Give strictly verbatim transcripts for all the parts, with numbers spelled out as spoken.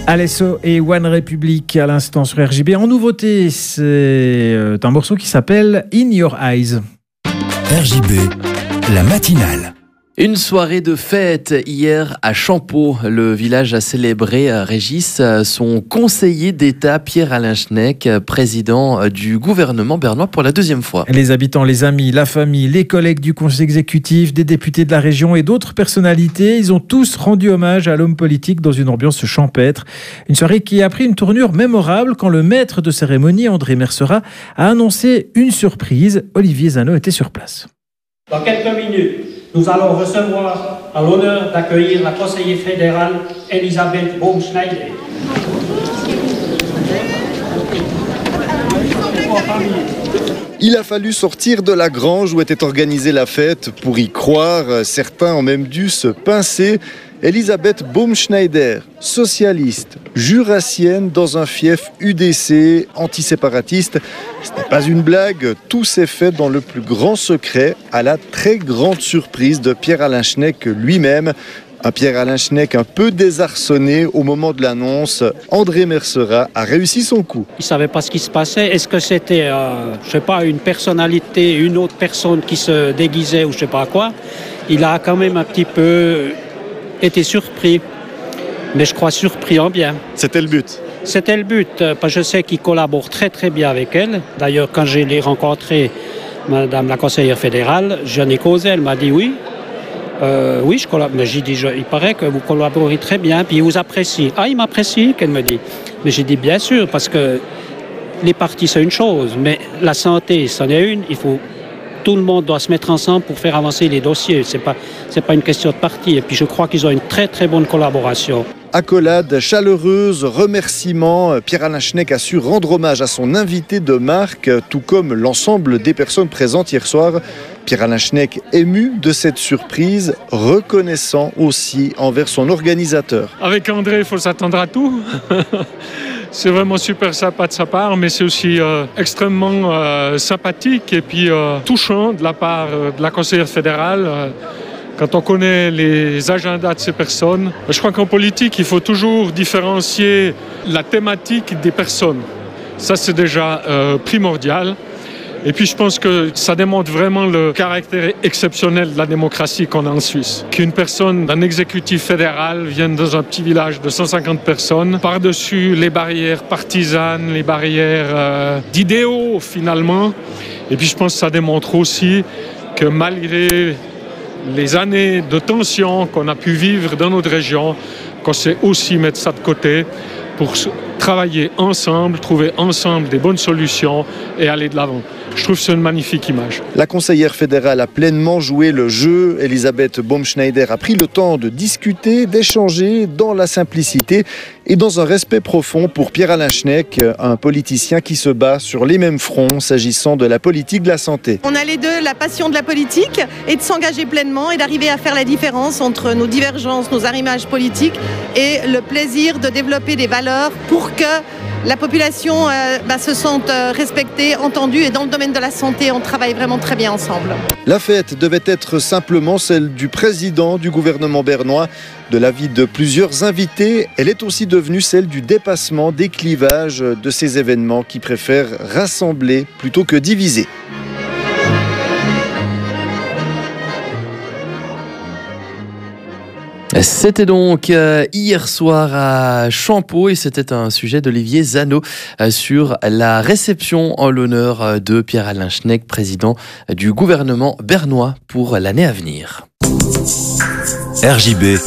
Alesso et One Republic à l'instant sur R J B. En nouveauté, c'est un morceau qui s'appelle In Your Eyes. R J B, la matinale. Une soirée de fête hier à Champeaux. Le village a célébré, Régis, son conseiller d'État Pierre-Alain Schneck, président du gouvernement bernois pour la deuxième fois. Les habitants, les amis, la famille, les collègues du conseil exécutif, des députés de la région et d'autres personnalités, ils ont tous rendu hommage à l'homme politique dans une ambiance champêtre. Une soirée qui a pris une tournure mémorable quand le maître de cérémonie, André Mercera, a annoncé une surprise. Olivier Zano était sur place. Dans quelques minutes, nous allons recevoir à l'honneur d'accueillir la conseillère fédérale Elisabeth Baumschneider. Il a fallu sortir de la grange où était organisée la fête pour y croire. Certains ont même dû se pincer. Elisabeth Baumschneider, socialiste, jurassienne dans un fief U D C antiséparatiste. Ce n'est pas une blague, tout s'est fait dans le plus grand secret, à la très grande surprise de Pierre-Alain Schneck lui-même. Un Pierre-Alain Schneck un peu désarçonné au moment de l'annonce. André Mercera a réussi son coup. Il ne savait pas ce qui se passait. Est-ce que c'était, euh, je sais pas, une personnalité, une autre personne qui se déguisait ou je sais pas quoi. Il a quand même un petit peu été surpris, mais je crois surpris en bien. C'était le but. C'était le but, parce que je sais qu'il collabore très très bien avec elle. D'ailleurs, quand je l'ai rencontrée, Madame la conseillère fédérale, j'en ai causé, elle m'a dit oui. Euh, oui, je collabore. Mais j'ai dit, je, il paraît que vous collaborez très bien, puis il vous apprécie. Ah, il m'apprécie, qu'elle me dit. Mais j'ai dit bien sûr, parce que les partis, c'est une chose, mais la santé, c'en est une. Il faut, tout le monde doit se mettre ensemble pour faire avancer les dossiers. C'est pas, c'est pas une question de parti. Et puis je crois qu'ils ont une très très bonne collaboration. Accolade chaleureuse, remerciements. Pierre-Alain Schneck a su rendre hommage à son invité de marque, tout comme l'ensemble des personnes présentes hier soir. Pierre-Alain Schneck ému de cette surprise, reconnaissant aussi envers son organisateur. Avec André, il faut s'attendre à tout. C'est vraiment super sympa de sa part, mais c'est aussi euh, extrêmement euh, sympathique et puis euh, touchant de la part euh, de la conseillère fédérale. Euh, Quand on connaît les agendas de ces personnes, je crois qu'en politique, il faut toujours différencier la thématique des personnes. Ça, c'est déjà euh, primordial. Et puis, je pense que ça démontre vraiment le caractère exceptionnel de la démocratie qu'on a en Suisse. Qu'une personne d'un exécutif fédéral vienne dans un petit village de cent cinquante personnes, par-dessus les barrières partisanes, les barrières euh, d'idéaux, finalement. Et puis, je pense que ça démontre aussi que malgré les années de tension qu'on a pu vivre dans notre région, qu'on sait aussi mettre ça de côté pour travailler ensemble, trouver ensemble des bonnes solutions et aller de l'avant. Je trouve que c'est une magnifique image. La conseillère fédérale a pleinement joué le jeu. Elisabeth Baumschneider a pris le temps de discuter, d'échanger dans la simplicité et dans un respect profond pour Pierre-Alain Schneck, un politicien qui se bat sur les mêmes fronts s'agissant de la politique de la santé. On a les deux, la passion de la politique et de s'engager pleinement et d'arriver à faire la différence entre nos divergences, nos arrimages politiques et le plaisir de développer des valeurs pour que la population euh, bah, se sente euh, respectée, entendue, et dans le domaine de la santé, on travaille vraiment très bien ensemble. La fête devait être simplement celle du président du gouvernement bernois. De l'avis de plusieurs invités, elle est aussi devenue celle du dépassement des clivages de ces événements qui préfèrent rassembler plutôt que diviser. C'était donc euh, hier soir à Champeaux et c'était un sujet d'Olivier Zano euh, sur la réception en l'honneur euh, de Pierre-Alain Schneck, président euh, du gouvernement bernois pour l'année à venir. R J B,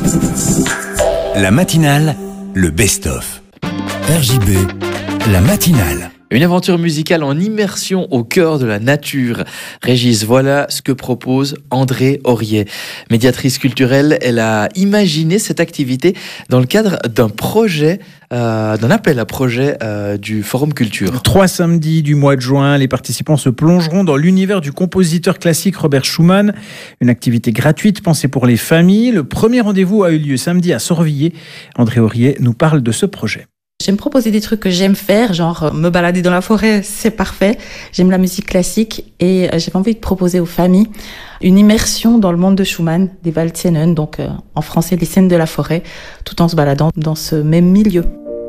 la matinale, le best-of. R J B, la matinale. Une aventure musicale en immersion au cœur de la nature. Régis, voilà ce que propose André Aurier. Médiatrice culturelle, elle a imaginé cette activité dans le cadre d'un projet, euh, d'un appel à projet euh, du Forum Culture. Trois samedis du mois de juin, les participants se plongeront dans l'univers du compositeur classique Robert Schumann. Une activité gratuite pensée pour les familles. Le premier rendez-vous a eu lieu samedi à Sorvilliers. André Aurier nous parle de ce projet. J'aime proposer des trucs que j'aime faire, genre me balader dans la forêt, c'est parfait. J'aime la musique classique et j'avais envie de proposer aux familles une immersion dans le monde de Schumann, des Waldscenen, donc euh, en français les scènes de la forêt, tout en se baladant dans ce même milieu.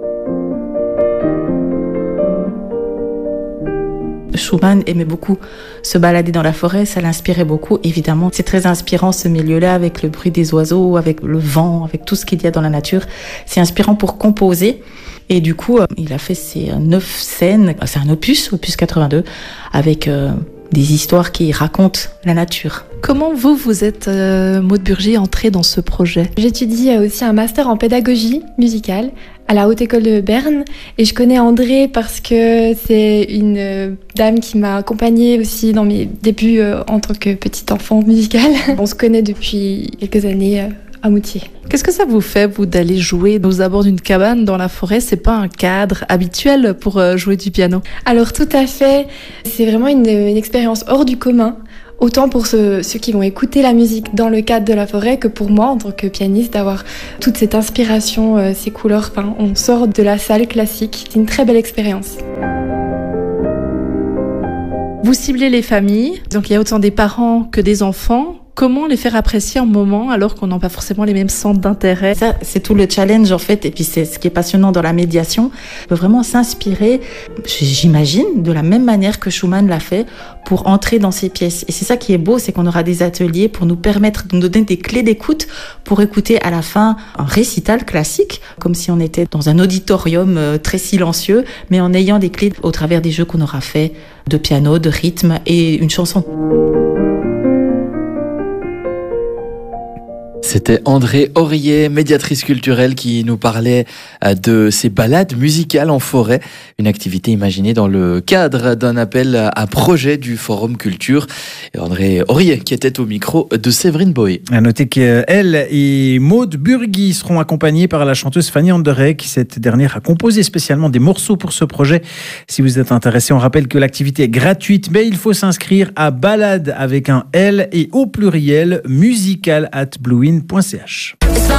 Schumann aimait beaucoup se balader dans la forêt, ça l'inspirait beaucoup, évidemment. C'est très inspirant ce milieu-là, avec le bruit des oiseaux, avec le vent, avec tout ce qu'il y a dans la nature. C'est inspirant pour composer. Et du coup, il a fait ces neuf scènes, c'est un opus, opus quatre-vingt-deux, avec euh, des histoires qui racontent la nature. Comment vous, vous êtes, euh, Maud Burgy, entrée dans ce projet ? J'étudie aussi un master en pédagogie musicale à la Haute École de Berne et je connais André parce que c'est une euh, dame qui m'a accompagnée aussi dans mes débuts euh, en tant que petite enfant musicale. On se connaît depuis quelques années euh, à Moutier. Qu'est-ce que ça vous fait, vous, d'aller jouer aux abords d'une cabane dans la forêt ? C'est pas un cadre habituel pour euh, jouer du piano ? Alors tout à fait, c'est vraiment une, une expérience hors du commun. Autant pour ceux, ceux qui vont écouter la musique dans le cadre de la forêt que pour moi, en tant que pianiste, d'avoir toute cette inspiration, euh, ces couleurs. Enfin, on sort de la salle classique. C'est une très belle expérience. Vous ciblez les familles, donc il y a autant des parents que des enfants. Comment les faire apprécier un moment alors qu'on n'a pas forcément les mêmes centres d'intérêt ? Ça, c'est tout le challenge en fait, et puis c'est ce qui est passionnant dans la médiation. On peut vraiment s'inspirer, j'imagine, de la même manière que Schumann l'a fait, pour entrer dans ces pièces. Et c'est ça qui est beau, c'est qu'on aura des ateliers pour nous permettre de nous donner des clés d'écoute pour écouter à la fin un récital classique, comme si on était dans un auditorium très silencieux, mais en ayant des clés au travers des jeux qu'on aura fait de piano, de rythme et une chanson. C'était André Aurier, médiatrice culturelle, qui nous parlait de ses balades musicales en forêt, une activité imaginée dans le cadre d'un appel à projet du Forum Culture. Et André Aurier qui était au micro de Séverine Boé. À noter qu'elle et Maud Burgy seront accompagnées par la chanteuse Fanny Anderegg. Cette dernière a composé spécialement des morceaux pour ce projet. Si vous êtes intéressé, on rappelle que l'activité est gratuite, mais il faut s'inscrire à balade avec un L et au pluriel musical at bluewin point c h.